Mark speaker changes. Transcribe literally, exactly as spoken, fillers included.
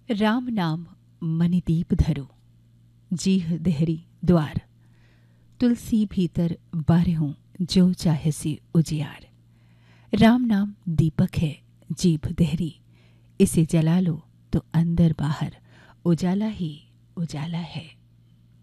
Speaker 1: राम नाम मणिदीप धरो, जीह देहरी द्वार। तुलसी भीतर बारहूं जो चाहे उजियार। राम नाम दीपक है जीभ देहरी, इसे जला लो तो अंदर बाहर उजाला ही उजाला है।